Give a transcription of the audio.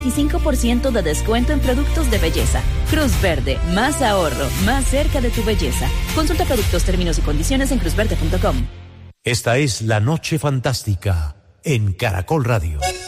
25% de descuento en productos de belleza. Cruz Verde, más ahorro, más cerca de tu belleza. Consulta productos, términos y condiciones en cruzverde.com. Esta es La Noche Fantástica en Caracol Radio.